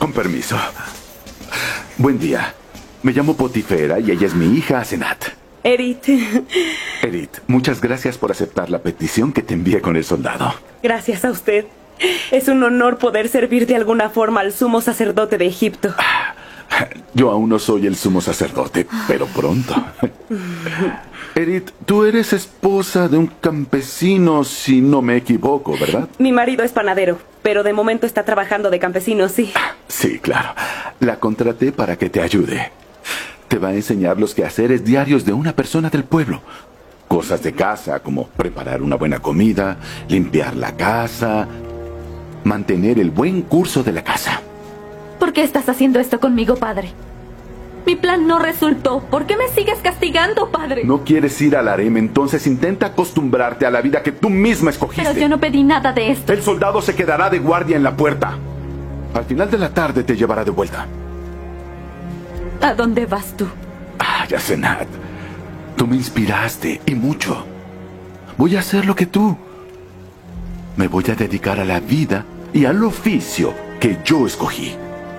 Con permiso. Buen día. Me llamo Potifera y ella es mi hija Asenat. Erit. Erit, muchas gracias por aceptar la petición que te envié con el soldado. Gracias a usted. Es un honor poder servir de alguna forma al sumo sacerdote de Egipto. Yo aún no soy el sumo sacerdote, pero pronto. Erit, tú eres esposa de un campesino, si no me equivoco, ¿verdad? Mi marido es panadero, pero de momento está trabajando de campesino, sí. Sí, claro. La contraté para que te ayude. Te va a enseñar los quehaceres diarios de una persona del pueblo. Cosas de casa, como preparar una buena comida, limpiar la casa, mantener el buen curso de la casa. ¿Por qué estás haciendo esto conmigo, padre? Mi plan no resultó. ¿Por qué me sigues castigando, padre? ¿No quieres ir al harem? Entonces intenta acostumbrarte a la vida que tú misma escogiste. Pero yo no pedí nada de esto. El soldado se quedará de guardia en la puerta. Al final de la tarde te llevará de vuelta. ¿A dónde vas tú? Asenat, tú me inspiraste, y mucho. Voy a hacer lo que tú. Me voy a dedicar a la vida y al oficio que yo escogí.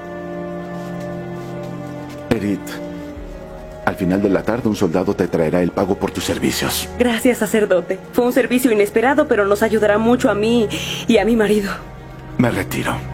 Erit, al final de la tarde un soldado te traerá el pago por tus servicios. Gracias, sacerdote. Fue un servicio inesperado, pero nos ayudará mucho a mí y a mi marido. Me retiro.